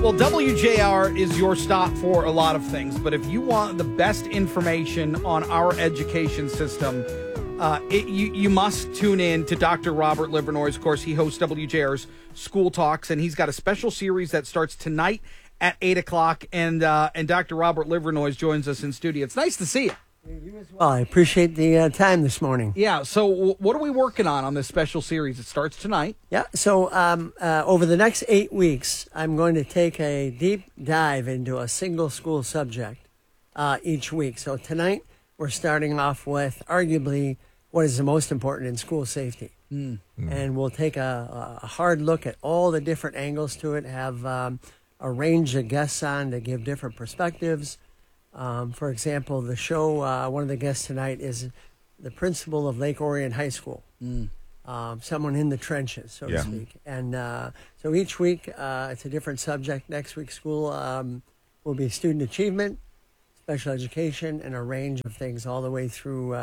Well, WJR is your stop for a lot of things, but if you want the best information on our education system, you must tune in to Dr. Robert Livernois. Of course, he hosts WJR's School Talks, and he's got a special series that starts tonight at 8 o'clock, and Dr. Robert Livernois joins us in studio. It's nice to see you. You as well. I appreciate the time this morning. Yeah, so what are we working on this special series? It starts tonight. Yeah, so over the next 8 weeks, I'm going to take a deep dive into a single school subject each week. So tonight, we're starting off with arguably what is the most important in school safety. And we'll take a hard look at all the different angles to it, have a range of guests on to give different perspectives. For example, the show, one of the guests tonight is the principal of Lake Orion High School, someone in the trenches, so to speak. And so each week, it's a different subject. Next week's school will be student achievement, special education, and a range of things all the way through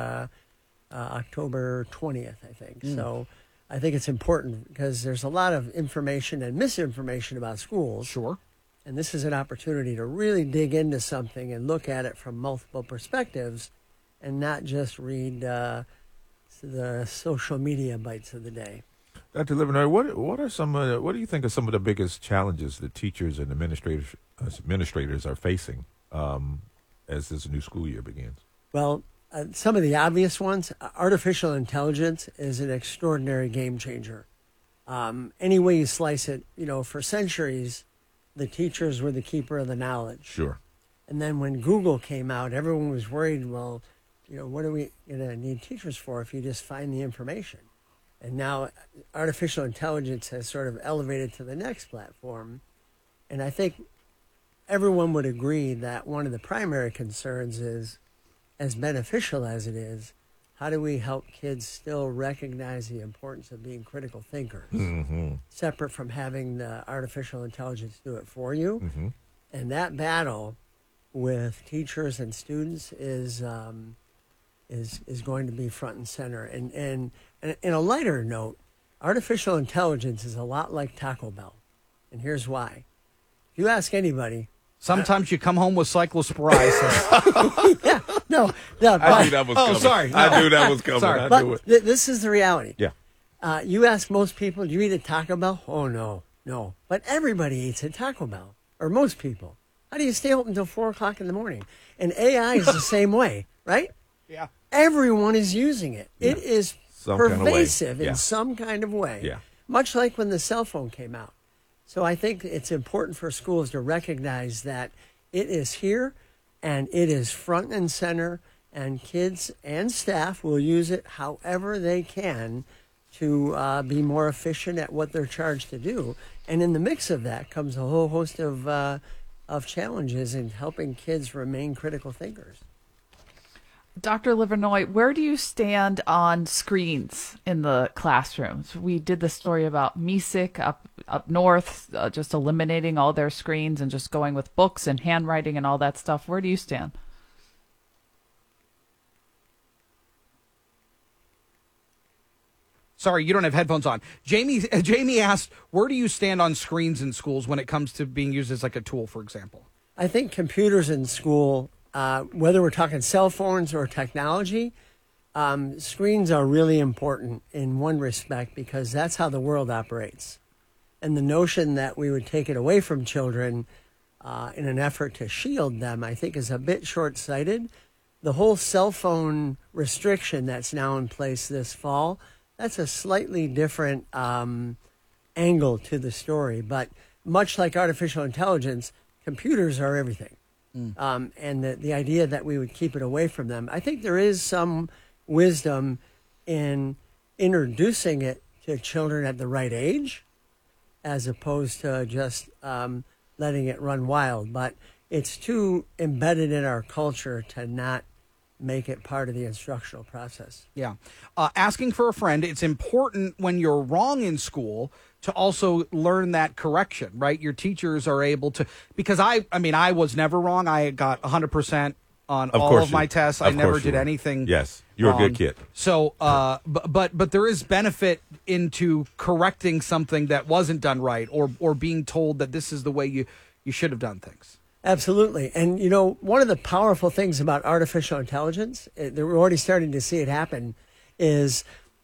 October 20th, I think. So I think it's important because there's a lot of information and misinformation about schools. Sure. And this is an opportunity to really dig into something and look at it from multiple perspectives and not just read the social media bites of the day. Dr. Livernois, what do you think are some of the biggest challenges that teachers and administrators are facing as this new school year begins? Well, some of the obvious ones, artificial intelligence is an extraordinary game changer. Any way you slice it, for centuries, the teachers were the keeper of the knowledge. Sure. And then when Google came out, everyone was worried, well, what are we going to need teachers for if you just find the information? And now artificial intelligence has sort of elevated to the next platform. And I think everyone would agree that one of the primary concerns is, as beneficial as it is, how do we help kids still recognize the importance of being critical thinkers, separate from having the artificial intelligence do it for you? And that battle with teachers and students is going to be front and center. And in a lighter note, artificial intelligence is a lot like Taco Bell. And here's why. If you ask anybody, sometimes you come home with cyclosporiasis. Yeah, no. I knew that was coming. Oh, sorry. I knew that was coming. Sorry. I But knew it. this is the reality. Yeah. You ask most people, do you eat at Taco Bell? Oh, no. But everybody eats at Taco Bell, or most people. How do you stay open until 4 o'clock in the morning? And AI is the same way, right? Yeah. Everyone is using it. Yeah. It is Some kind of way. pervasive Yeah. in some kind of way, Yeah. much like when the cell phone came out. So I think it's important for schools to recognize that it is here and it is front and center, and kids and staff will use it however they can to be more efficient at what they're charged to do. And in the mix of that comes a whole host of challenges in helping kids remain critical thinkers. Dr. Livernois, where do you stand on screens in the classrooms? We did the story about MESIC up north, just eliminating all their screens and just going with books and handwriting and all that stuff. Where do you stand? Sorry, you don't have headphones on. Jamie asked, where do you stand on screens in schools when it comes to being used as like a tool, for example? I think computers in school, whether we're talking cell phones or technology, screens are really important in one respect because that's how the world operates. And the notion that we would take it away from children in an effort to shield them, I think, is a bit short-sighted. The whole cell phone restriction that's now in place this fall, that's a slightly different angle to the story. But much like artificial intelligence, computers are everything. And the idea that we would keep it away from them, I think there is some wisdom in introducing it to children at the right age, as opposed to just letting it run wild. But it's too embedded in our culture to not make it part of the instructional process. Yeah. Asking for a friend, it's important when you're wrong in school to also learn that correction, right? Your teachers are able to, because I was never wrong. I got 100% on all of my tests. I never did anything. Yes, you're a good kid. So, but there is benefit into correcting something that wasn't done right, or being told that this is the way you should have done things. Absolutely. And, one of the powerful things about artificial intelligence, we're already starting to see it happen, is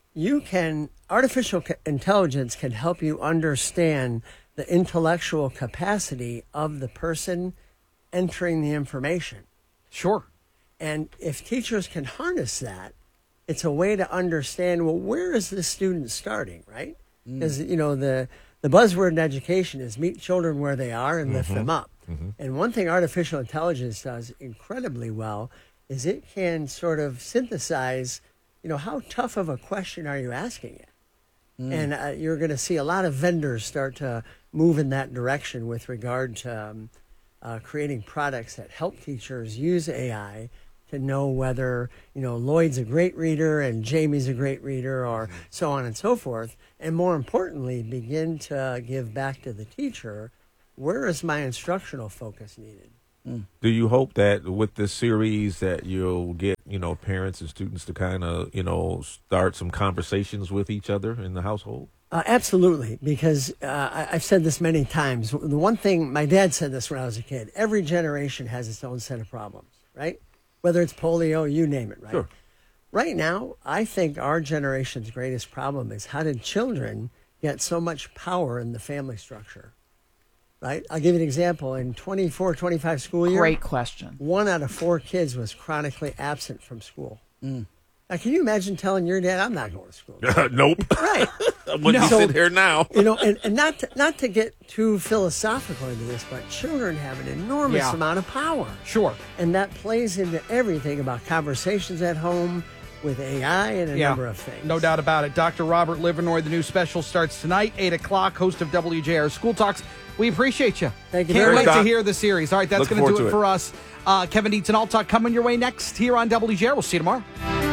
artificial intelligence can help you understand the intellectual capacity of the person entering the information. Sure. And if teachers can harness that, it's a way to understand, well, where is the student starting, right? Because, the buzzword in education is meet children where they are and lift them up. Mm-hmm. And one thing artificial intelligence does incredibly well is it can sort of synthesize, how tough of a question are you asking it? And you're going to see a lot of vendors start to move in that direction with regard to creating products that help teachers use AI to know whether, Lloyd's a great reader and Jamie's a great reader or so on and so forth. And more importantly, begin to give back to the teacher, where is my instructional focus needed? Do you hope that with this series that you'll get, parents and students to kind of, start some conversations with each other in the household? Absolutely, because I've said this many times. The one thing, my dad said this when I was a kid, every generation has its own set of problems, right? Whether it's polio, you name it, right? Sure. Right now, I think our generation's greatest problem is how did children get so much power in the family structure? Right? I'll give you an example. In 24-25 school year, Great question. 1 out of 4 kids was chronically absent from school. Now, can you imagine telling your dad, I'm not going to school? Nope. Right. I wouldn't sit here now. And not to get too philosophical into this, but children have an enormous amount of power. Sure. And that plays into everything about conversations at home with AI and a number of things. No doubt about it. Dr. Robert Livernoy, the new special starts tonight, 8 o'clock, host of WJR School Talks. We appreciate you. Thank you Can't very wait much. to hear the series. All right, that's going to do it for us. Kevin Dietz and All Talk coming your way next here on WJR. We'll see you tomorrow.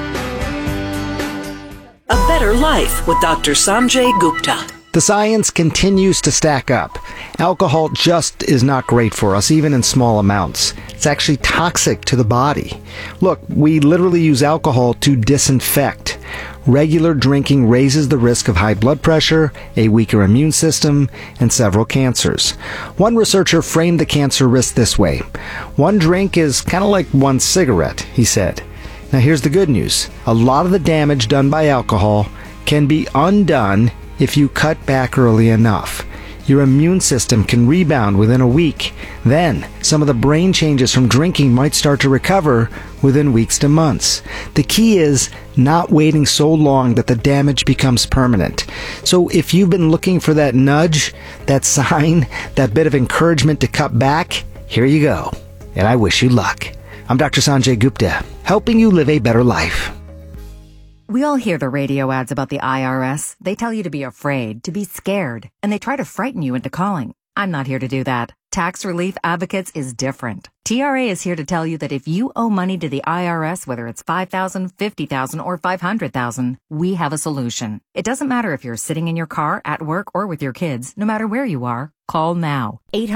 A Better Life with Dr. Sanjay Gupta. The science continues to stack up. Alcohol just is not great for us, even in small amounts. It's actually toxic to the body. Look, we literally use alcohol to disinfect. Regular drinking raises the risk of high blood pressure, a weaker immune system, and several cancers. One researcher framed the cancer risk this way. 1 drink is kind of like 1 cigarette, he said. Now here's the good news. A lot of the damage done by alcohol can be undone if you cut back early enough. Your immune system can rebound within a week. Then, some of the brain changes from drinking might start to recover within weeks to months. The key is not waiting so long that the damage becomes permanent. So if you've been looking for that nudge, that sign, that bit of encouragement to cut back, here you go. And I wish you luck. I'm Dr. Sanjay Gupta, helping you live a better life. We all hear the radio ads about the IRS. They tell you to be afraid, to be scared, and they try to frighten you into calling. I'm not here to do that. Tax Relief Advocates is different. TRA is here to tell you that if you owe money to the IRS, whether it's $5,000, $50,000, or $500,000, we have a solution. It doesn't matter if you're sitting in your car, at work, or with your kids. No matter where you are, call now.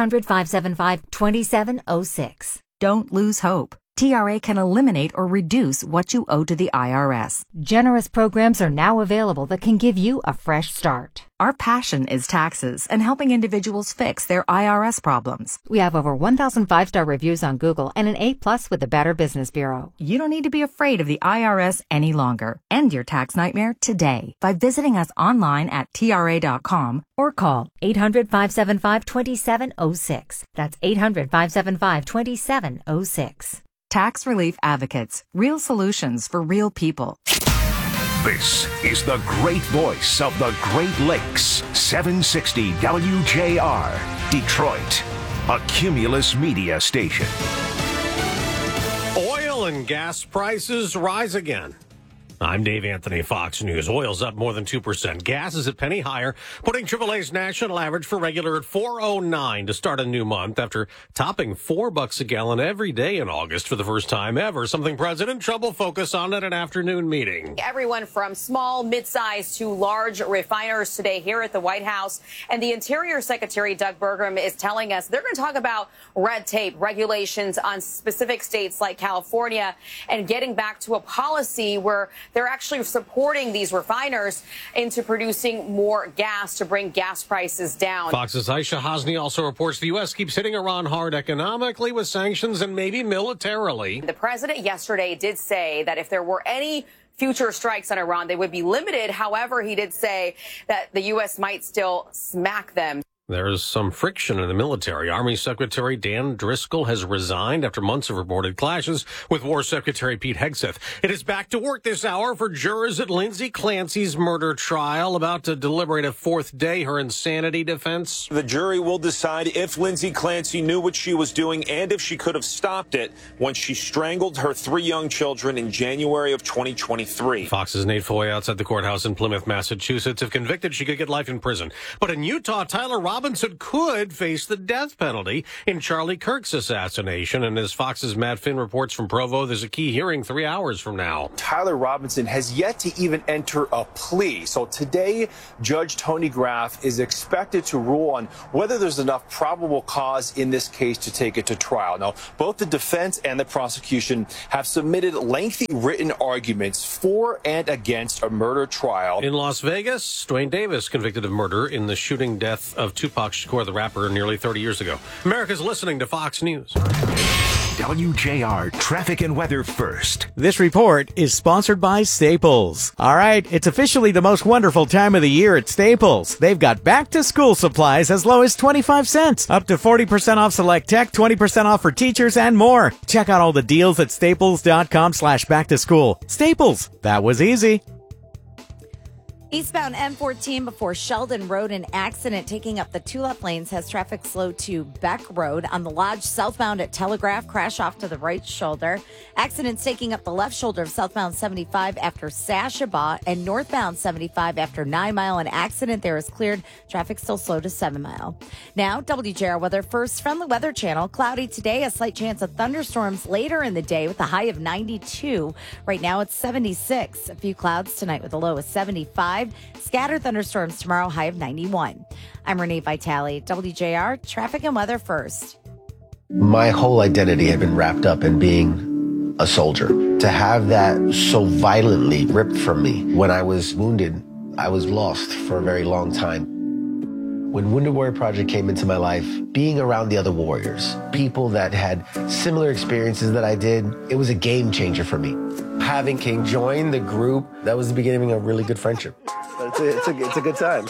800-575-2706. Don't lose hope. TRA can eliminate or reduce what you owe to the IRS. Generous programs are now available that can give you a fresh start. Our passion is taxes and helping individuals fix their IRS problems. We have over 1,000 5-star reviews on Google and an A+ with the Better Business Bureau. You don't need to be afraid of the IRS any longer. End your tax nightmare today by visiting us online at TRA.com or call 800-575-2706. That's 800-575-2706. Tax Relief Advocates. Real solutions for real people. This is the great voice of the Great Lakes. 760 WJR, Detroit. A Cumulus Media station. Oil and gas prices rise again. I'm Dave Anthony, Fox News. Oil's up more than 2%. Gas is a penny higher, putting AAA's national average for regular at $4.09 to start a new month after topping $4 a gallon every day in August for the first time ever, something President Trump will focus on at an afternoon meeting. Everyone from small, mid-sized to large refiners today here at the White House. And the Interior Secretary, Doug Burgum, is telling us they're going to talk about red tape, regulations on specific states like California, and getting back to a policy where they're actually supporting these refiners into producing more gas to bring gas prices down. Fox's Aisha Hasni also reports the U.S. keeps hitting Iran hard economically with sanctions and maybe militarily. The president yesterday did say that if there were any future strikes on Iran, they would be limited. However, he did say that the U.S. might still smack them. There's some friction in the military. Army Secretary Dan Driscoll has resigned after months of reported clashes with War Secretary Pete Hegseth. It is back to work this hour for jurors at Lindsay Clancy's murder trial, about to deliberate a fourth day her insanity defense. The jury will decide if Lindsay Clancy knew what she was doing and if she could have stopped it when she strangled her 3 young children in January of 2023. Fox's Nate Foy outside the courthouse in Plymouth, Massachusetts. If convicted, she could get life in prison. But in Utah, Tyler Robinson could face the death penalty in Charlie Kirk's assassination. And as Fox's Matt Finn reports from Provo, there's a key hearing 3 hours from now. Tyler Robinson has yet to even enter a plea. So today, Judge Tony Graff is expected to rule on whether there's enough probable cause in this case to take it to trial. Now, both the defense and the prosecution have submitted lengthy written arguments for and against a murder trial. In Las Vegas, Dwayne Davis convicted of murder in the shooting death of Tupac Shakur, the rapper, nearly 30 years ago. America's listening to Fox News. WJR traffic and weather first. This report is sponsored by Staples. All right, it's officially the most wonderful time of the year at Staples. They've got back-to-school supplies as low as 25 cents, up to 40% off select tech, 20% off for teachers, and more. Check out all the deals at staples.com/back-to-school. Staples, that was easy. Eastbound M14 before Sheldon Road, an accident taking up the 2 left lanes has traffic slowed to Beck Road. On the Lodge, southbound at Telegraph, crash off to the right shoulder. Accidents taking up the left shoulder of southbound 75 after Sashaba, and northbound 75 after 9 Mile. An accident there is cleared. Traffic still slow to 7 Mile. Now, WJR weather first from the Weather Channel. Cloudy today, a slight chance of thunderstorms later in the day with a high of 92. Right now it's 76. A few clouds tonight with a low of 75. Scattered thunderstorms tomorrow, high of 91. I'm Renee Vitale, WJR Traffic and Weather First. My whole identity had been wrapped up in being a soldier. To have that so violently ripped from me when I was wounded, I was lost for a very long time. When Wounded Warrior Project came into my life, being around the other warriors, people that had similar experiences that I did, it was a game changer for me. Having King join the group, that was the beginning of a really good friendship. It's a good time.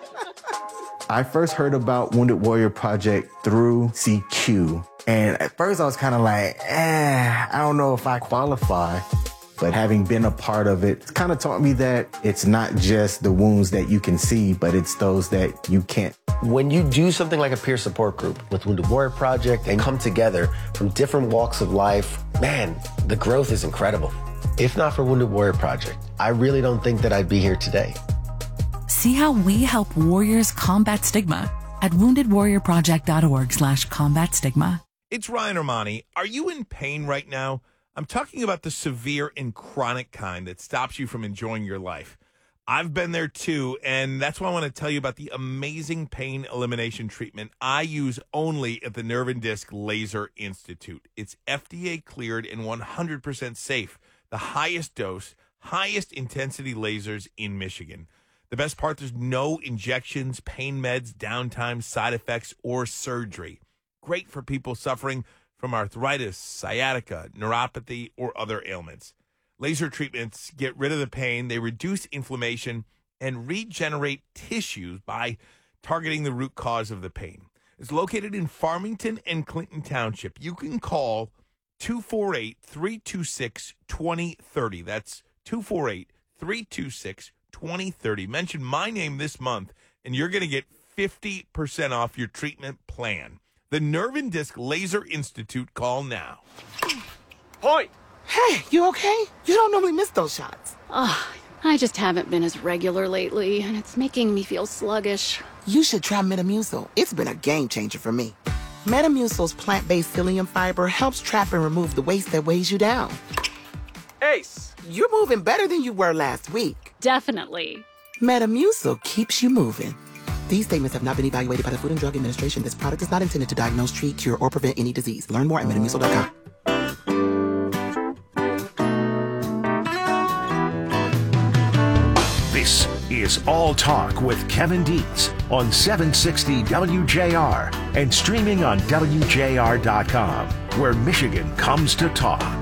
I first heard about Wounded Warrior Project through CQ. And at first I was kind of like, I don't know if I qualify. But having been a part of it, it's kind of taught me that it's not just the wounds that you can see, but it's those that you can't. When you do something like a peer support group with Wounded Warrior Project and come together from different walks of life, man, the growth is incredible. If not for Wounded Warrior Project, I really don't think that I'd be here today. See how we help warriors combat stigma at woundedwarriorproject.org/combat stigma. It's Ryan Armani. Are you in pain right now? I'm talking about the severe and chronic kind that stops you from enjoying your life. I've been there too, and that's why I want to tell you about the amazing pain elimination treatment I use only at the Nerve and Disc Laser Institute. It's FDA cleared and 100% safe. The highest dose, highest intensity lasers in Michigan. The best part, there's no injections, pain meds, downtime, side effects, or surgery. Great for people suffering from arthritis, sciatica, neuropathy, or other ailments. Laser treatments get rid of the pain, they reduce inflammation, and regenerate tissues by targeting the root cause of the pain. It's located in Farmington and Clinton Township. You can call 248-326-2030. That's 248-326-2030. Mention my name this month, and you're going to get 50% off your treatment plan. The Nerve and Disc Laser Institute. Call now. Point. Hey, you okay? You don't normally miss those shots. I just haven't been as regular lately, and it's making me feel sluggish. You should try Metamucil. It's been a game changer for me. Metamucil's plant-based psyllium fiber helps trap and remove the waste that weighs you down. Ace, you're moving better than you were last week. Definitely. Metamucil keeps you moving. These statements have not been evaluated by the Food and Drug Administration. This product is not intended to diagnose, treat, cure, or prevent any disease. Learn more at Metamucil.com. is All Talk with Kevin Dietz on 760 WJR and streaming on WJR.com, where Michigan comes to talk.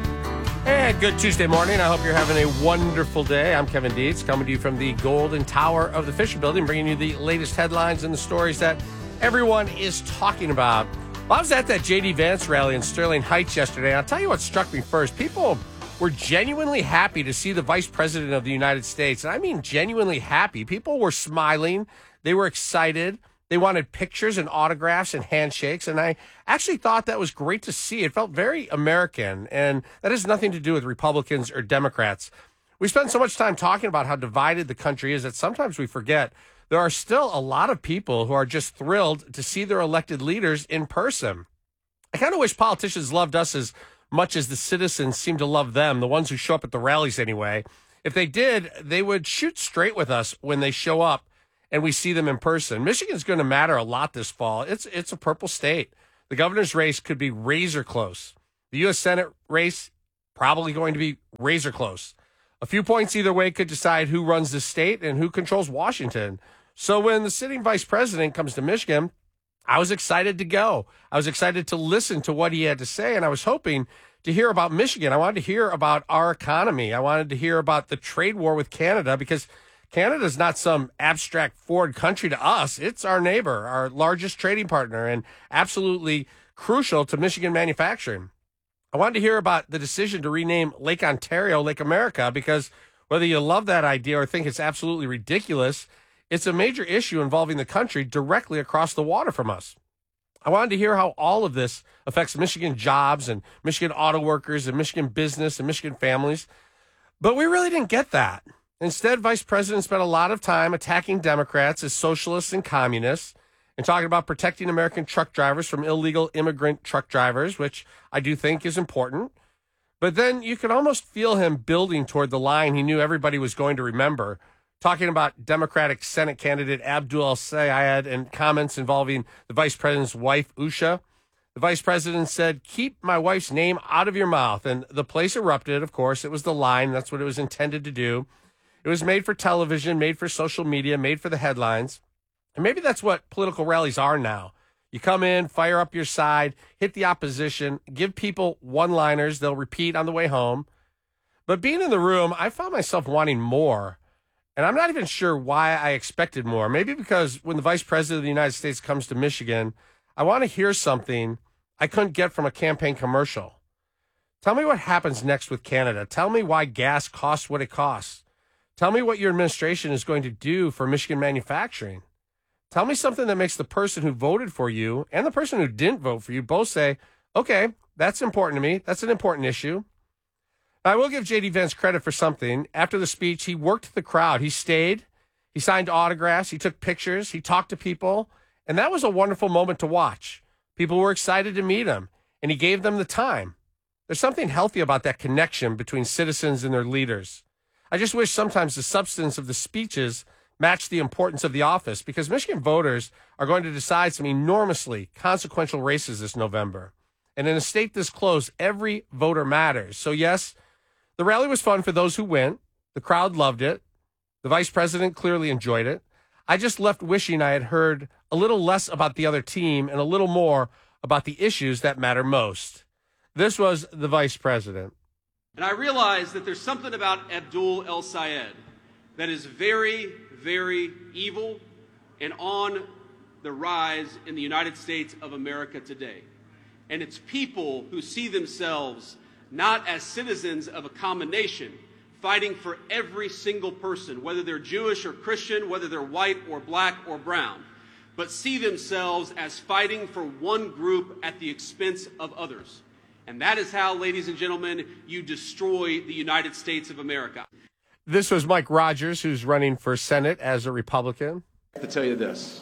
And good Tuesday morning. I hope you're having a wonderful day. I'm Kevin Dietz, coming to you from the Golden Tower of the Fisher Building, bringing you the latest headlines and the stories that everyone is talking about. Well, I was at that J.D. Vance rally in Sterling Heights yesterday. I'll tell you what struck me first. People were genuinely happy to see the Vice President of the United States. And I mean genuinely happy. People were smiling. They were excited. They wanted pictures and autographs and handshakes. And I actually thought that was great to see. It felt very American. And that has nothing to do with Republicans or Democrats. We spend so much time talking about how divided the country is that sometimes we forget there are still a lot of people who are just thrilled to see their elected leaders in person. I kind of wish politicians loved us as much as the citizens seem to love them, the ones who show up at the rallies anyway. If they did, they would shoot straight with us when they show up and we see them in person. Michigan's going to matter a lot this fall. It's a purple state. The governor's race could be razor close. The U.S. Senate race, probably going to be razor close. A few points either way could decide who runs the state and who controls Washington. So when the sitting vice president comes to Michigan, I was excited to go. I was excited to listen to what he had to say, and I was hoping to hear about Michigan. I wanted to hear about our economy. I wanted to hear about the trade war with Canada, because Canada's not some abstract foreign country to us. It's our neighbor, our largest trading partner, and absolutely crucial to Michigan manufacturing. I wanted to hear about the decision to rename Lake Ontario Lake America, because whether you love that idea or think it's absolutely ridiculous, it's a major issue involving the country directly across the water from us. I wanted to hear how all of this affects Michigan jobs and Michigan auto workers and Michigan business and Michigan families. But we really didn't get that. Instead, Vice President spent a lot of time attacking Democrats as socialists and communists and talking about protecting American truck drivers from illegal immigrant truck drivers, which I do think is important. But then you could almost feel him building toward the line he knew everybody was going to remember, talking about Democratic Senate candidate Abdul El-Sayed and comments involving the vice president's wife, Usha. The vice president said, "Keep my wife's name out of your mouth." And the place erupted. Of course, it was the line. That's what it was intended to do. It was made for television, made for social media, made for the headlines. And maybe that's what political rallies are now. You come in, fire up your side, hit the opposition, give people one-liners they'll repeat on the way home. But being in the room, I found myself wanting more. And I'm not even sure why I expected more. Maybe because when the Vice President of the United States comes to Michigan, I want to hear something I couldn't get from a campaign commercial. Tell me what happens next with Canada. Tell me why gas costs what it costs. Tell me what your administration is going to do for Michigan manufacturing. Tell me something that makes the person who voted for you and the person who didn't vote for you both say, okay, that's important to me. That's an important issue. Now, I will give J.D. Vance credit for something. After the speech, he worked the crowd. He stayed. He signed autographs. He took pictures. He talked to people. And that was a wonderful moment to watch. People were excited to meet him, and he gave them the time. There's something healthy about that connection between citizens and their leaders. I just wish sometimes the substance of the speeches matched the importance of the office, because Michigan voters are going to decide some enormously consequential races this November. And in a state this close, every voter matters. So yes, the rally was fun for those who went. The crowd loved it. The vice president clearly enjoyed it. I just left wishing I had heard a little less about the other team and a little more about the issues that matter most. This was the vice president. And I realize that there's something about Abdul El-Sayed that is very, very evil and on the rise in the United States of America today. And it's people who see themselves not as citizens of a common nation, fighting for every single person, whether they're Jewish or Christian, whether they're white or black or brown, but see themselves as fighting for one group at the expense of others. And that is how, ladies and gentlemen, you destroy the United States of America. This was Mike Rogers, who's running for Senate as a Republican. I have to tell you this.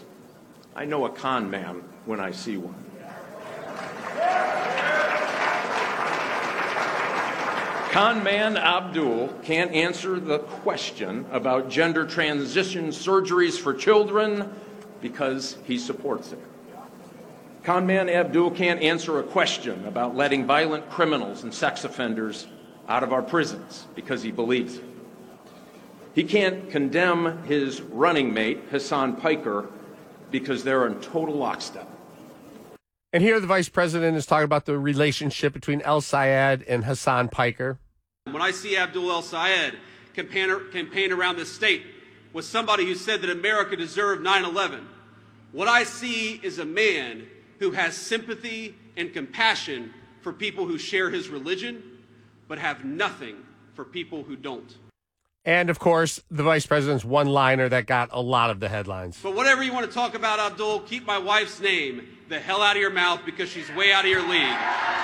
I know a con man when I see one. Con man Abdul can't answer the question about gender transition surgeries for children because he supports it. Con man Abdul can't answer a question about letting violent criminals and sex offenders out of our prisons because he believes it. He can't condemn his running mate, Hassan Piker, because they're in total lockstep. And here the vice president is talking about the relationship between El Sayed and Hassan Piker. When I see Abdul El Sayed campaign around this state with somebody who said that America deserved 9/11, what I see is a man who has sympathy and compassion for people who share his religion, but have nothing for people who don't. And, of course, the vice president's one-liner that got a lot of the headlines. But whatever you want to talk about, Abdul, keep my wife's name the hell out of your mouth because she's way out of your league.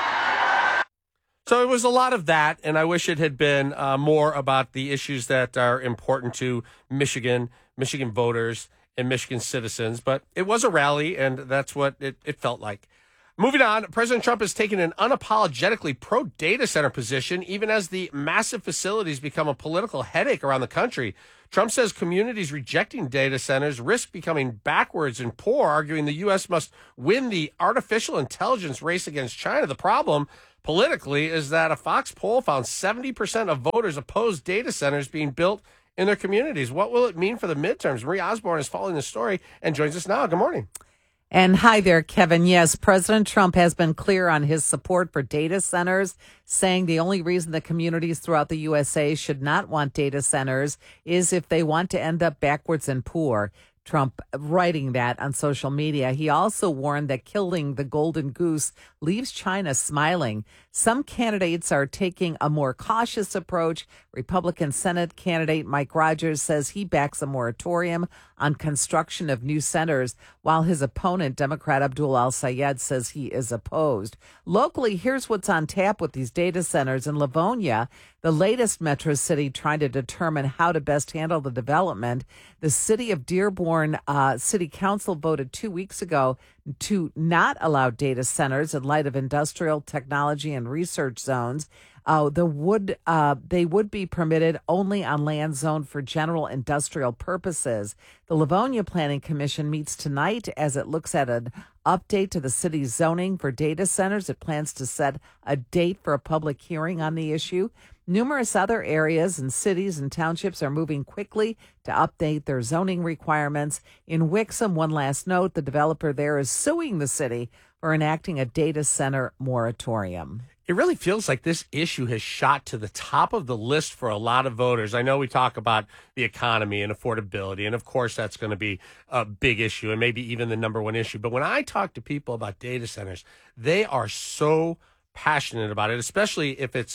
So it was a lot of that, and I wish it had been more about the issues that are important to Michigan voters, and Michigan citizens. But it was a rally, and that's what it felt like. Moving on, President Trump has taken an unapologetically pro-data center position, even as the massive facilities become a political headache around the country. Trump says communities rejecting data centers risk becoming backwards and poor, arguing the U.S. must win the artificial intelligence race against China. The problem politically is that a Fox poll found 70% of voters oppose data centers being built in their communities. What will it mean for the midterms? Marie Osborne is following the story and joins us now. Good morning. And hi there, Kevin. Yes, President Trump has been clear on his support for data centers, saying the only reason the communities throughout the USA should not want data centers is if they want to end up backwards and poor. Trump writing that on social media. He also warned that killing the golden goose leaves China smiling. Some candidates are taking a more cautious approach. Republican Senate candidate Mike Rogers says he backs a moratorium on construction of new centers, while his opponent, Democrat Abdul El Sayed, says he is opposed. Locally, here's what's on tap with these data centers. In Livonia, the latest metro city trying to determine how to best handle the development, the city of Dearborn City Council voted 2 weeks ago to not allow data centers in light of industrial technology and research zones. They would be permitted only on land zoned for general industrial purposes. The Livonia Planning Commission meets tonight as it looks at an update to the city's zoning for data centers. It plans to set a date for a public hearing on the issue. Numerous other areas and cities and townships are moving quickly to update their zoning requirements. In Wixom, one last note, the developer there is suing the city for enacting a data center moratorium. It really feels like this issue has shot to the top of the list for a lot of voters. I know we talk about the economy and affordability, and of course that's going to be a big issue and maybe even the number one issue. But when I talk to people about data centers, they are so passionate about it, especially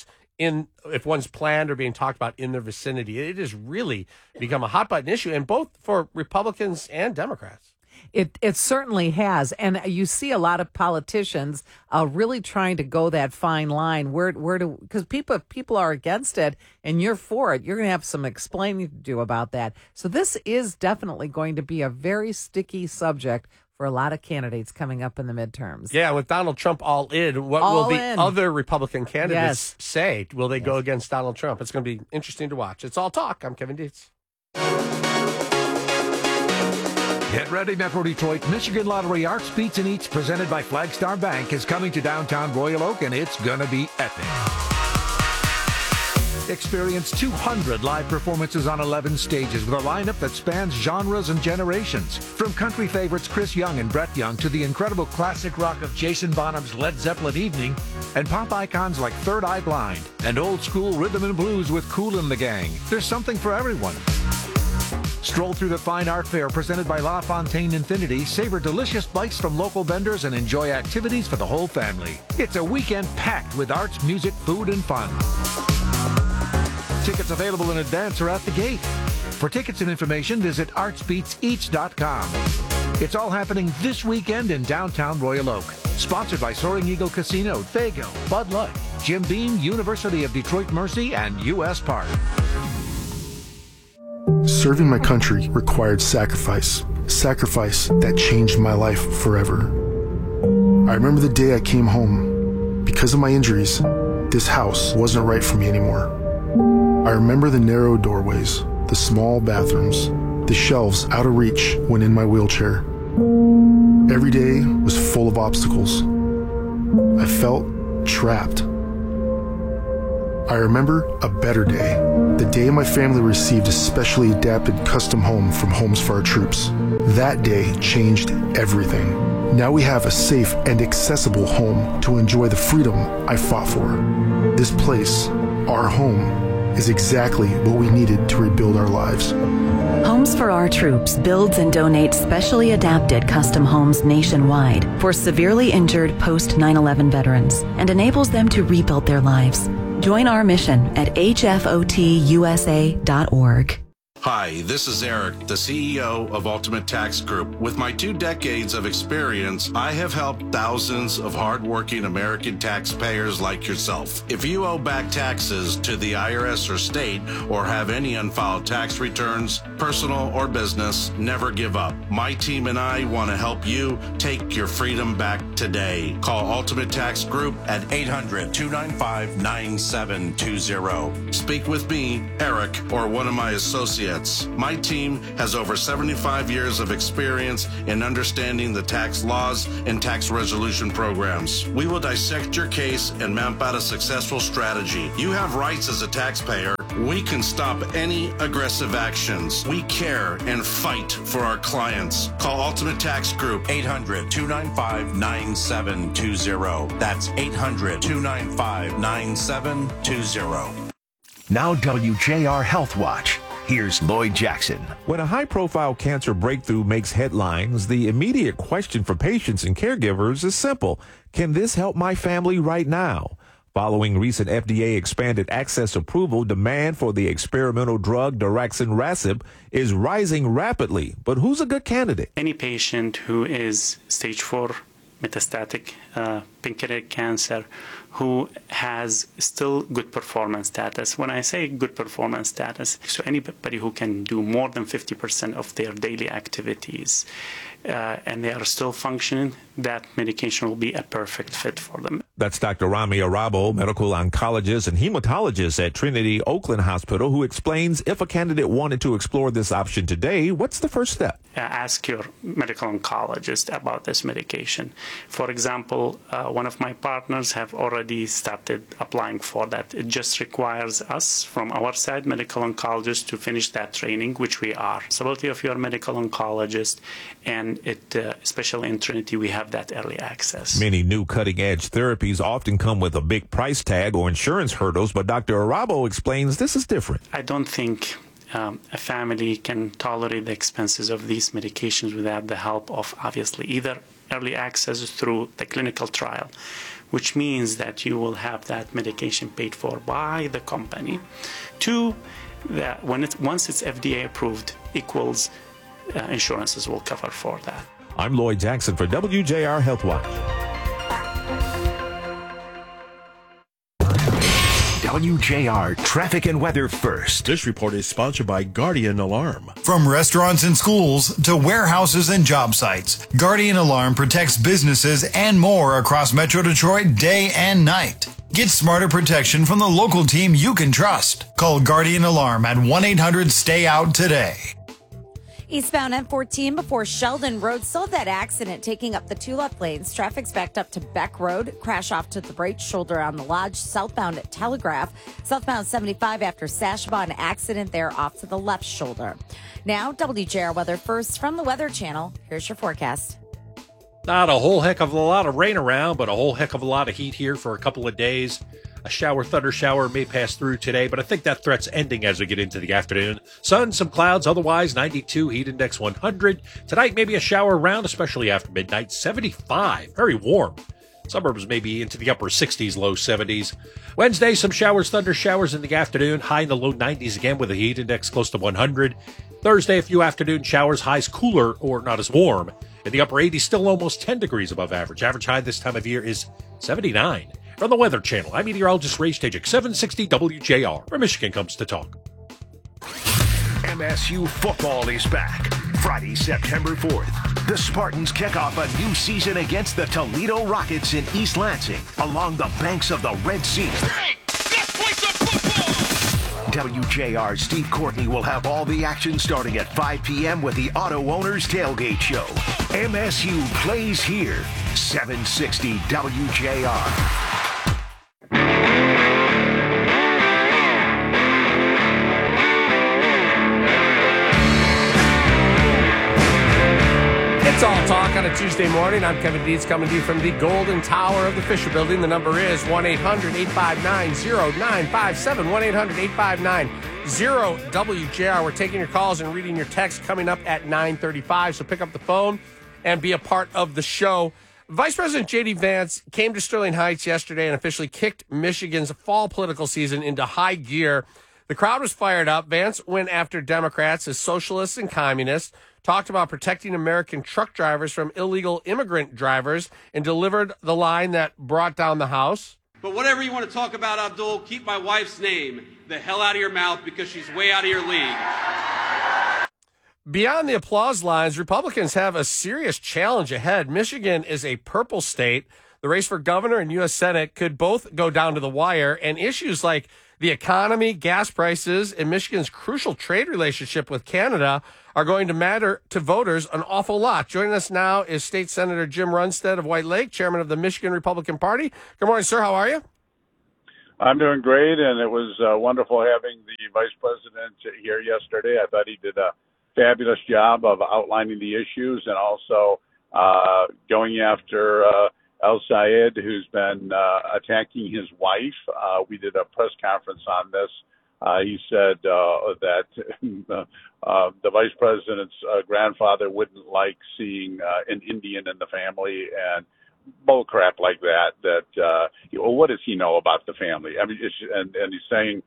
if one's planned or being talked about in their vicinity. It has really become a hot button issue, and both for Republicans and Democrats. It certainly has. And you see a lot of politicians really trying to go that fine line because people are against it and you're for it. You're going to have some explaining to do about that. So this is definitely going to be a very sticky subject for a lot of candidates coming up in the midterms. Yeah, with Donald Trump all in, what will the other Republican candidates say? Will they go against Donald Trump? It's going to be interesting to watch. It's All Talk. I'm Kevin Dietz. Get ready, Metro Detroit. Michigan Lottery Arts Beats and Eats, presented by Flagstar Bank, is coming to downtown Royal Oak, and it's going to be epic. Experience 200 live performances on 11 stages with a lineup that spans genres and generations. From country favorites Chris Young and Brett Young to the incredible classic rock of Jason Bonham's Led Zeppelin Evening, and pop icons like Third Eye Blind, and old school rhythm and blues with Kool and the Gang. There's something for everyone. Stroll through the Fine Art Fair presented by La Fontaine Infinity, savor delicious bites from local vendors, and enjoy activities for the whole family. It's a weekend packed with arts, music, food, and fun. Tickets available in advance or at the gate. For tickets and information, visit artsbeatseats.com. It's all happening this weekend in downtown Royal Oak. Sponsored by Soaring Eagle Casino, Faygo, Bud Light, Jim Beam, University of Detroit Mercy, and U.S. Park. Serving my country required sacrifice that changed my life forever. I remember the day I came home. Because of my injuries, this house wasn't right for me anymore. I remember the narrow doorways, the small bathrooms, the shelves out of reach when in my wheelchair. Every day was full of obstacles. I felt trapped. I remember a better day. The day my family received a specially adapted custom home from Homes for Our Troops. That day changed everything. Now we have a safe and accessible home to enjoy the freedom I fought for. This place, our home, is exactly what we needed to rebuild our lives. Homes for Our Troops builds and donates specially adapted custom homes nationwide for severely injured post 9/11 veterans and enables them to rebuild their lives. Join our mission at hfotusa.org. Hi, this is Eric, the CEO of Ultimate Tax Group. With my 2 decades of experience, I have helped thousands of hardworking American taxpayers like yourself. If you owe back taxes to the IRS or state or have any unfiled tax returns, personal or business, never give up. My team and I want to help you take your freedom back today. Call Ultimate Tax Group at 800-295-9720. Speak with me, Eric, or one of my associates. My team has over 75 years of experience in understanding the tax laws and tax resolution programs. We will dissect your case and map out a successful strategy. You have rights as a taxpayer. We can stop any aggressive actions. We care and fight for our clients. Call Ultimate Tax Group, 800-295-9720. That's 800-295-9720. Now WJR Health Watch. Here's Lloyd Jackson. When a high-profile cancer breakthrough makes headlines, the immediate question for patients and caregivers is simple. Can this help my family right now? Following recent FDA expanded access approval, demand for the experimental drug daraxonrasib is rising rapidly. But who's a good candidate? Any patient who is stage 4 metastatic pancreatic cancer who has still good performance status. When I say good performance status, so anybody who can do more than 50% of their daily activities and they are still functioning, that medication will be a perfect fit for them. That's Dr. Rami Arabo, medical oncologist and hematologist at Trinity Oakland Hospital, who explains if a candidate wanted to explore this option today, what's the first step? Ask your medical oncologist about this medication. For example, one of my partners have already started applying for that. It just requires us, from our side, medical oncologists, to finish that training, which we are. Responsibility of your medical oncologist, and especially in Trinity, we have that early access. Many new cutting-edge therapies often come with a big price tag or insurance hurdles, but Dr. Arabo explains this is different. I don't think a family can tolerate the expenses of these medications without the help of, obviously, either early access through the clinical trial, which means that you will have that medication paid for by the company. 2, that once it's FDA approved, equals insurances will cover for that. I'm Lloyd Jackson for WJR Health Watch. WJR Traffic and Weather First. This report is sponsored by Guardian Alarm. From restaurants and schools to warehouses and job sites, Guardian Alarm protects businesses and more across Metro Detroit day and night. Get smarter protection from the local team you can trust. Call Guardian Alarm at 1-800-STAY-OUT today. Eastbound M14 before Sheldon Road. Still that accident taking up the 2 left lanes. Traffic's backed up to Beck Road. Crash off to the right shoulder on the Lodge. Southbound at Telegraph. Southbound 75 after Sashaba. An accident there off to the left shoulder. Now, WJR weather first from the Weather Channel. Here's your forecast. Not a whole heck of a lot of rain around, but a whole heck of a lot of heat here for a couple of days. A thunder shower may pass through today, but I think that threat's ending as we get into the afternoon. Sun, some clouds, otherwise 92, heat index 100. Tonight, maybe a shower around, especially after midnight. 75, very warm. Suburbs may be into the upper 60s, low 70s. Wednesday, some thunder showers in the afternoon. High in the low 90s again with a heat index close to 100. Thursday, a few afternoon showers. Highs cooler or not as warm. In the upper 80s, still almost 10 degrees above average. Average high this time of year is 79. From the Weather Channel, I'm meteorologist Ray Stajik, 760 WJR, where Michigan comes to talk. MSU football is back. Friday, September 4th. The Spartans kick off a new season against the Toledo Rockets in East Lansing, along the banks of the Red Sea. Hey, let's play some football! WJR's Steve Courtney will have all the action starting at 5 p.m. with the Auto Owners Tailgate Show. MSU plays here. 760 WJR. Real Talk on a Tuesday morning. I'm Kevin Dietz coming to you from the Golden Tower of the Fisher Building. The number is 1-800-859-0957, 1-800-859-0WJR. We're taking your calls and reading your texts coming up at 9:35, so pick up the phone and be a part of the show. Vice President J.D. Vance came to Sterling Heights yesterday and officially kicked Michigan's fall political season into high gear. The crowd was fired up. Vance went after Democrats as socialists and communists, talked about protecting American truck drivers from illegal immigrant drivers, and delivered the line that brought down the House. But whatever you want to talk about, Abdul, keep my wife's name the hell out of your mouth because she's way out of your league. Beyond the applause lines, Republicans have a serious challenge ahead. Michigan is a purple state. The race for governor and U.S. Senate could both go down to the wire, and issues like the economy, gas prices, and Michigan's crucial trade relationship with Canada are going to matter to voters an awful lot. Joining us now is State Senator Jim Runstead of White Lake, chairman of the Michigan Republican Party. Good morning, sir. How are you? I'm doing great, and it was wonderful having the vice president here yesterday. I thought he did a fabulous job of outlining the issues and also going after El Sayed, who's been attacking his wife. We did a press conference on this. He said that the vice president's grandfather wouldn't like seeing an Indian in the family and bull crap like that. Well, what does he know about the family? I mean, and he's saying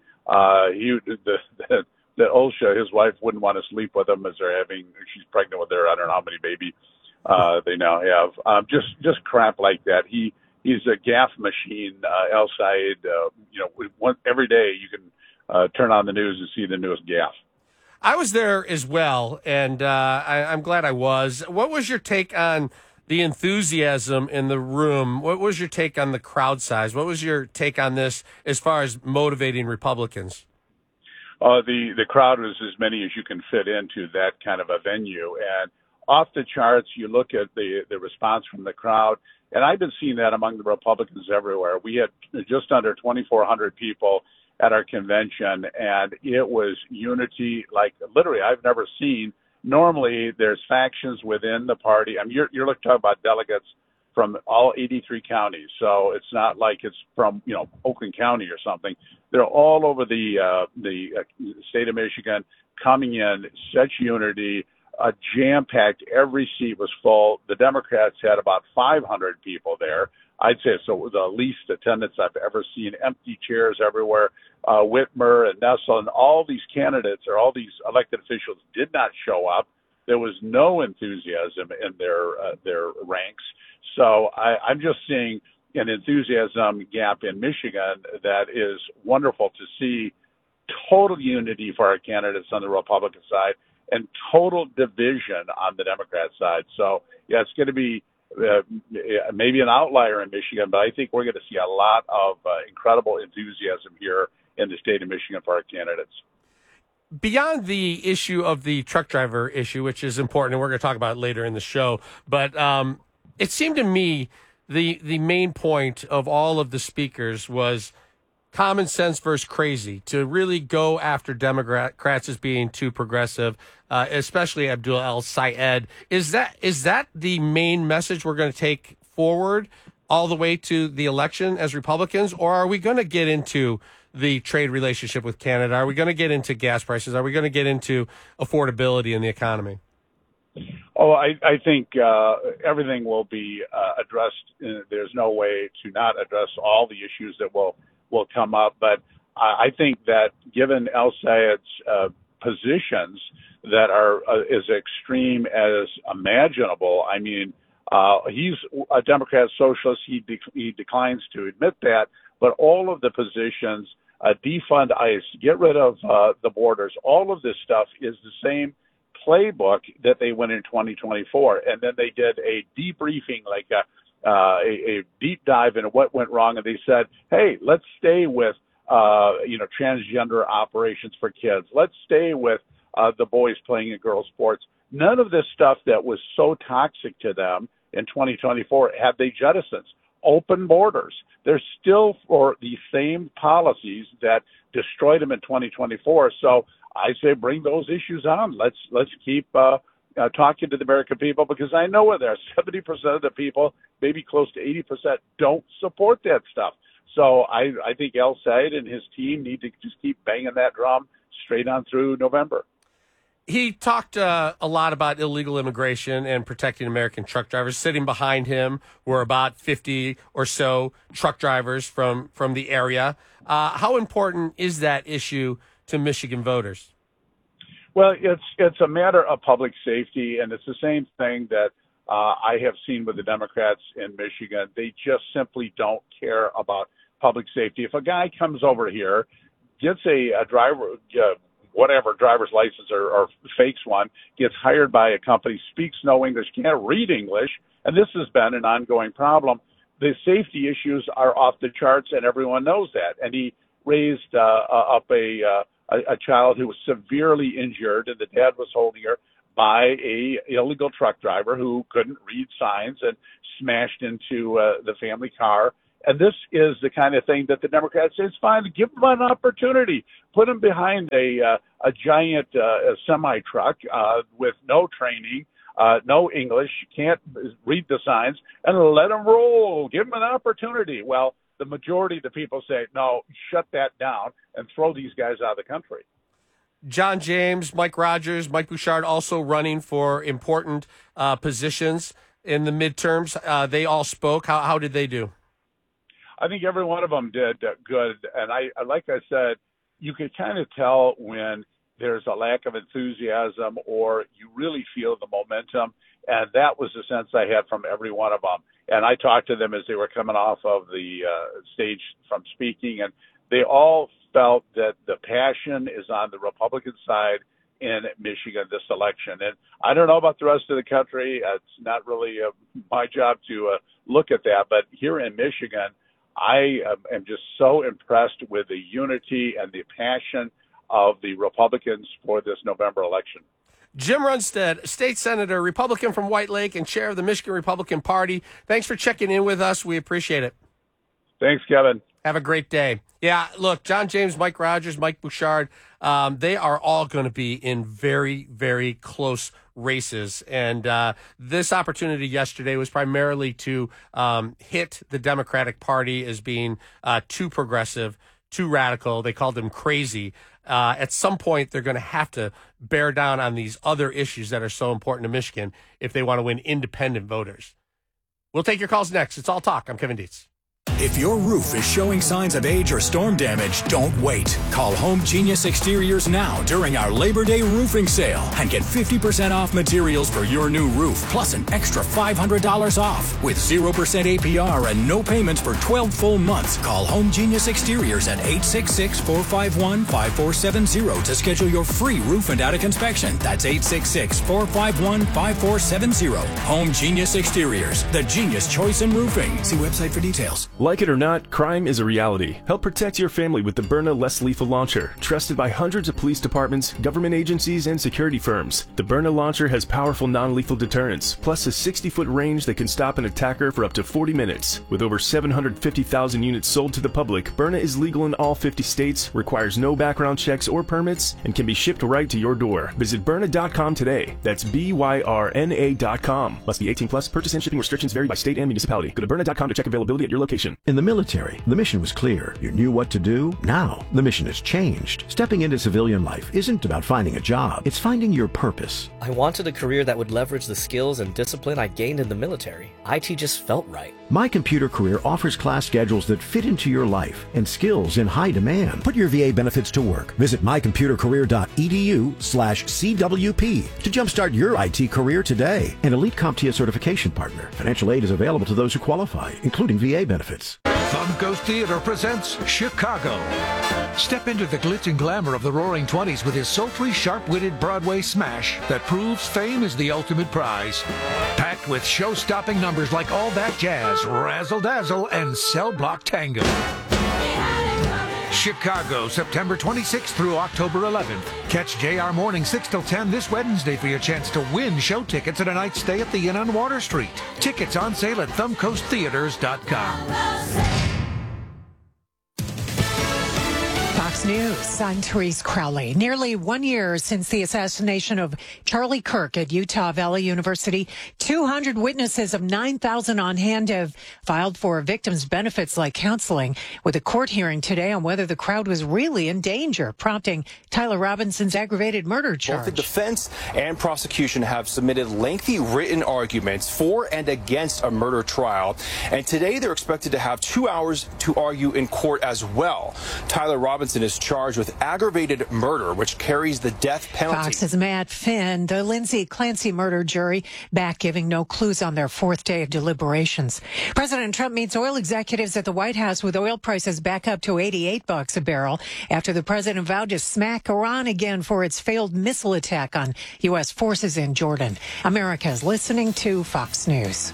that Olsha, his wife, wouldn't want to sleep with him as she's pregnant with I don't know how many baby they now have. Just crap like that. He's a gaffe machine. El Sayed, every day you can turn on the news and see the newest gaffe. I was there as well, and I'm glad I was. What was your take on the enthusiasm in the room? What was your take on the crowd size? What was your take on this as far as motivating Republicans? The crowd was as many as you can fit into that kind of a venue. And off the charts, you look at the response from the crowd, and I've been seeing that among the Republicans everywhere. We had just under 2,400 people at our convention, and it was unity like literally I've never seen. Normally, there's factions within the party. I mean, you're talking about delegates from all 83 counties, so it's not like it's from Oakland County or something. They're all over the state of Michigan, coming in such unity. Jam-packed. Every seat was full. The Democrats had about 500 people there. I'd say so. It was the least attendance I've ever seen. Empty chairs everywhere. Whitmer and Nessel and all these candidates or all these elected officials did not show up. There was no enthusiasm in their ranks. So I'm just seeing an enthusiasm gap in Michigan that is wonderful to see. Total unity for our candidates on the Republican side and total division on the Democrat side. So, yeah, it's going to be maybe an outlier in Michigan, but I think we're going to see a lot of incredible enthusiasm here in the state of Michigan for our candidates. Beyond the issue of the truck driver issue, which is important, and we're going to talk about it later in the show, but it seemed to me the main point of all of the speakers was common sense versus crazy, to really go after Democrats as being too progressive, especially Abdul El Sayed. Is that the main message we're going to take forward all the way to the election as Republicans, or are we going to get into the trade relationship with Canada? Are we going to get into gas prices? Are we going to get into affordability in the economy? Oh, I think everything will be addressed. There's no way to not address all the issues that will come up. But I think that given El Sayed's positions that are as extreme as imaginable, I mean, he's a Democrat socialist. He declines to admit that. But all of the positions, defund ICE, get rid of the borders, all of this stuff is the same playbook that they went in 2024. And then they did a debriefing, like a deep dive into what went wrong. And they said, hey, let's stay with, transgender operations for kids. Let's stay with the boys playing in girls' sports. None of this stuff that was so toxic to them in 2024 have they jettisoned. Open borders. They're still for the same policies that destroyed them in 2024. So I say bring those issues on. Let's keep talking to the American people, because I know where there are 70% of the people, maybe close to 80%, don't support that stuff. So I think El Sayed and his team need to just keep banging that drum straight on through November. He talked a lot about illegal immigration and protecting American truck drivers. Sitting behind him were about 50 or so truck drivers from the area. How important is that issue to Michigan voters? Well, it's a matter of public safety, and it's the same thing that I have seen with the Democrats in Michigan. They just simply don't care about public safety. If a guy comes over here, gets a driver, whatever driver's license or fakes one, gets hired by a company, speaks no English, can't read English, and this has been an ongoing problem, the safety issues are off the charts, and everyone knows that. And he raised up a child who was severely injured, and the dad was holding her, by a illegal truck driver who couldn't read signs and smashed into the family car. And this is the kind of thing that the Democrats say, it's fine, give them an opportunity. Put them behind a giant semi-truck with no training, no English, can't read the signs, and let them roll. Give them an opportunity. Well, the majority of the people say, no, shut that down and throw these guys out of the country. John James, Mike Rogers, Mike Bouchard also running for important positions in the midterms. They all spoke. How did they do? I think every one of them did good. And like I said, you can kind of tell when there's a lack of enthusiasm or you really feel the momentum. And that was the sense I had from every one of them. And I talked to them as they were coming off of the stage from speaking, and they all felt that the passion is on the Republican side in Michigan this election. And I don't know about the rest of the country. It's not really my job to look at that. But here in Michigan, I am just so impressed with the unity and the passion of the Republicans for this November election. Jim Runstead, state senator, Republican from White Lake and chair of the Michigan Republican Party. Thanks for checking in with us. We appreciate it. Thanks, Kevin. Have a great day. Yeah, look, John James, Mike Rogers, Mike Bouchard, they are all going to be in very, very close races. And this opportunity yesterday was primarily to hit the Democratic Party as being too progressive, too radical. They called them crazy. At some point, they're going to have to bear down on these other issues that are so important to Michigan if they want to win independent voters. We'll take your calls next. It's All Talk. I'm Kevin Dietz. If your roof is showing signs of age or storm damage, don't wait. Call Home Genius Exteriors now during our Labor Day roofing sale and get 50% off materials for your new roof, plus an extra $500 off. With 0% APR and no payments for 12 full months, call Home Genius Exteriors at 866-451-5470 to schedule your free roof and attic inspection. That's 866-451-5470. Home Genius Exteriors, the genius choice in roofing. See website for details. Like it or not, crime is a reality. Help protect your family with the Byrna Less Lethal Launcher, trusted by hundreds of police departments, government agencies, and security firms. The Byrna Launcher has powerful non-lethal deterrence, plus a 60-foot range that can stop an attacker for up to 40 minutes. With over 750,000 units sold to the public, Byrna is legal in all 50 states, requires no background checks or permits, and can be shipped right to your door. Visit Byrna.com today. That's BYRNA.com. Must be 18 plus. Purchase and shipping restrictions vary by state and municipality. Go to Byrna.com to check availability at your location. In the military, the mission was clear. You knew what to do. Now, the mission has changed. Stepping into civilian life isn't about finding a job. It's finding your purpose. I wanted a career that would leverage the skills and discipline I gained in the military. IT just felt right. My Computer Career offers class schedules that fit into your life and skills in high demand. Put your VA benefits to work. Visit mycomputercareer.edu/CWP to jumpstart your IT career today. An elite CompTIA certification partner. Financial aid is available to those who qualify, including VA benefits. Funcoast Theater presents Chicago. Step into the glitz and glamour of the Roaring '20s with his sultry, sharp-witted Broadway smash that proves fame is the ultimate prize. Packed with show-stopping numbers like All That Jazz, Razzle Dazzle, and Cell Block Tango. Chicago, September 26th through October 11th. Catch JR Morning 6 till 10 this Wednesday for your chance to win show tickets and a night stay at the Inn on Water Street. Tickets on sale at thumbcoasttheaters.com. Fox Fox News, I'm Therese Crowley. Nearly 1 year since the assassination of Charlie Kirk at Utah Valley University, 200 witnesses of 9,000 on hand have filed for victims' benefits like counseling, with a court hearing today on whether the crowd was really in danger, prompting Tyler Robinson's aggravated murder charge. Both the defense and prosecution have submitted lengthy written arguments for and against a murder trial, and today they're expected to have 2 hours to argue in court as well. Tyler Robinson is charged with aggravated murder, which carries the death penalty. Fox's Matt Finn, the Lindsay Clancy murder jury, back giving no clues on their fourth day of deliberations. President Trump meets oil executives at the White House with oil prices back up to $88 a barrel after the president vowed to smack Iran again for its failed missile attack on U.S. forces in Jordan. America is listening to Fox News.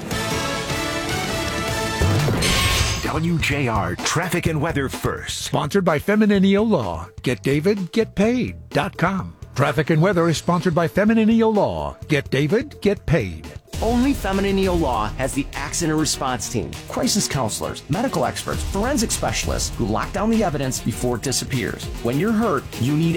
WJR Traffic and Weather First. Sponsored by Femininio Law. GetDavidGetPaid.com. Traffic and Weather is sponsored by Femininio Law. Get David, get paid. Only Femininio Law has the accident response team, crisis counselors, medical experts, forensic specialists who lock down the evidence before it disappears. When you're hurt, you need